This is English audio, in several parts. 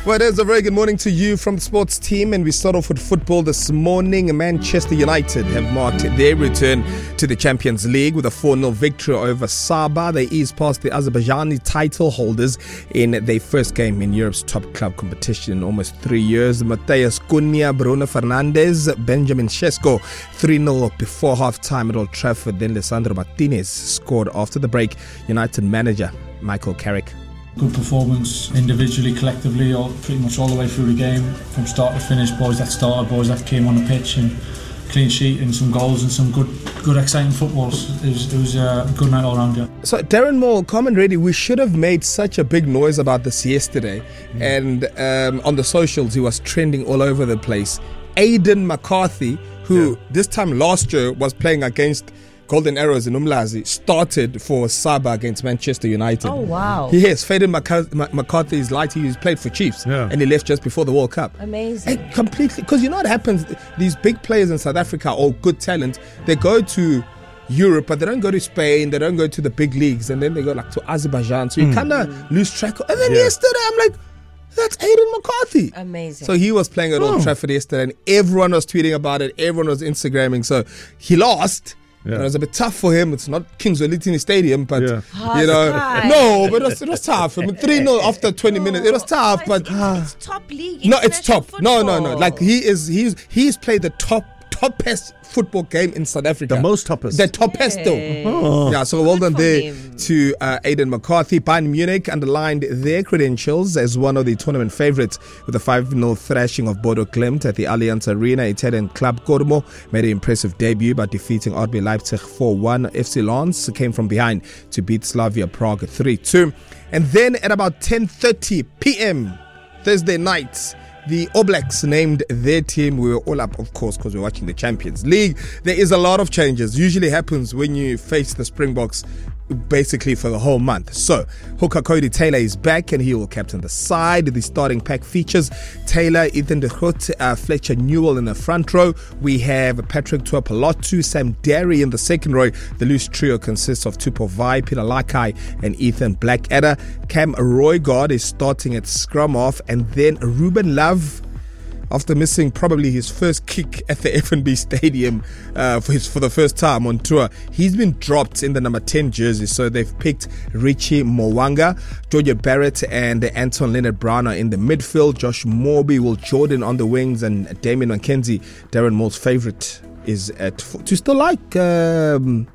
Well, it is a very good morning to you from the sports team, and we start off with football this morning. Manchester United have marked their return to the Champions League with a 4-0 victory over Sabah. They eased past the Azerbaijani title holders in their first game in Europe's top club competition in almost 3 years. Matheus Cunha, Bruno Fernandes, Benjamin Sesko 3-0 before half-time at Old Trafford. Then Lisandro Martinez scored after the break. United manager Michael Carrick. Good performance individually, collectively, pretty much all the way through the game, from start to finish. Boys that started, boys that came on the pitch, and clean sheet and some goals and some good exciting football. It was a good night all around. Yeah. So Darren Moore, comment ready. We should have made such a big noise about this yesterday, and on the socials he was trending all over the place. Aiden McCarthy, who this time last year was playing against Golden Arrows in Umlazi, started for Sabah against Manchester United. Oh, wow. Yes, Faden McCarthy is like he's played for Chiefs, and he left just before the World Cup. Amazing. And completely, because you know what happens, these big players in South Africa, all good talent, they go to Europe, but they don't go to Spain, they don't go to the big leagues, and then they go like to Azerbaijan, so you kind of lose track. And then yesterday, I'm like, that's Aiden McCarthy. Amazing. So he was playing at Old Trafford yesterday, and everyone was tweeting about it, everyone was Instagramming, so he lost. Yeah. It was a bit tough for him. It's not Kings Welitini Stadium, but you know, no, but it was tough. I mean, 3-0 after 20 minutes. It was tough, but it's top league. No, it's top. Football. No. Like he's played the toppest football game in South Africa. The most toppest. The toppest though. Yeah, so well done there to Aiden McCarthy. Bayern Munich underlined their credentials as one of the tournament favourites with a 5-0 thrashing of Bodo Glimt at the Allianz Arena. Italian club Cormo made an impressive debut by defeating RB Leipzig 4-1. FC Lens came from behind to beat Slavia Prague 3-2. And then at about 10:30 p.m. Thursday night, the All Blacks named their team. We were all up, of course, because we're watching the Champions League. There is a lot of changes. Usually happens when you face the Springboks basically for the whole month. So, hooker Cody Taylor is back and he will captain the side. The starting pack features Taylor, Ethan de Groot, Fletcher Newell in the front row. We have Patrick Tuapolotu, Sam Derry in the second row. The loose trio consists of Tupou Vai, Peter Lakai and Ethan Blackadder. Cam Roygaard is starting at scrum off, and then Ruben Love, after missing probably his first kick at the FNB Stadium for the first time on tour, he's been dropped in the number 10 jersey. So they've picked Richie Mwanga, Georgia Barrett and Anton Leonard-Brown in the midfield. Josh Morby, Will Jordan on the wings, and Damien McKenzie, Darren Moore's favourite, is at... Do you still like Damien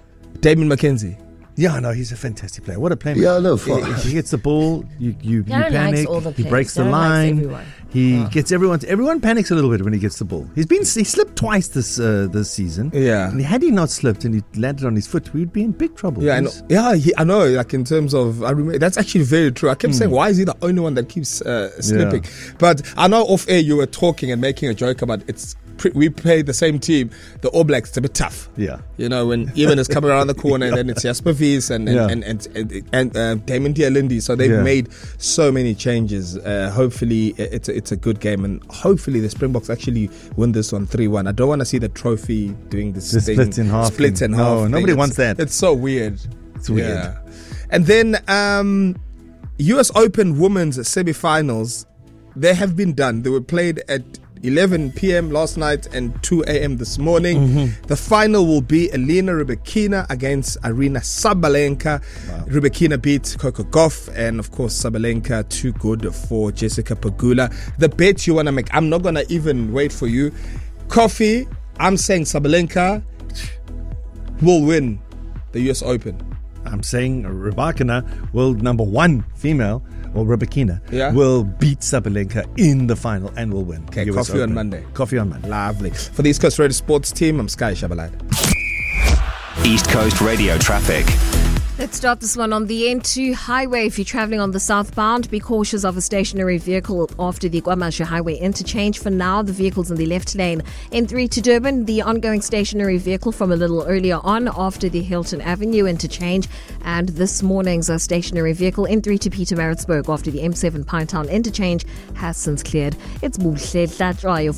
McKenzie? Yeah, no, he's a fantastic player. What a player! Yeah, no, he gets the ball, you panic. He breaks the Darren line. He gets everyone. Everyone panics a little bit when he gets the ball. He slipped twice this season. Yeah, and had he not slipped and he landed on his foot, we'd be in big trouble. Yeah, I know. Like in terms of, I remember that's actually very true. I kept saying, why is he the only one that keeps slipping? Yeah. But I know off air you were talking and making a joke about we play the same team, the All Blacks. It's a bit tough. Yeah, you know, when Ewan is coming around the corner, and then it's Jasper Vies and Damon Dialindi. So they've made so many changes. Hopefully, it's a good game, and hopefully the Springboks actually win this one 3-1. I don't want to see the trophy doing this thing, split in half. No, nobody wants that. It's so weird. It's weird. Yeah. And then US Open Women's semi-finals, they have been done. They were played at 11 p.m. last night and 2 a.m. this morning. The final will be Elena Rybakina against Arina Sabalenka. Wow. Rybakina beat Coco Gauff, and of course Sabalenka too good for Jessica Pegula. The bet you want to make, I'm not going to even wait for you. Coffee, I'm saying Sabalenka will win the US Open. I'm saying Rybakina will, number one female, or Rybakina, will beat Sabalenka in the final and will win. Okay, coffee on Monday. Coffee on Monday. Lovely. For the East Coast Radio Sports team, I'm Sky Shabalad. East Coast Radio traffic. Let's start this one on the N2 highway. If you're traveling on the southbound, be cautious of a stationary vehicle after the KwaMashu Highway interchange. For now, the vehicle's in the left lane. N3 to Durban, the ongoing stationary vehicle from a little earlier on after the Hilton Avenue interchange. And this morning's stationary vehicle N3 to Pietermaritzburg after the M7 Pinetown interchange has since cleared. It's Muhle Tlatswa, your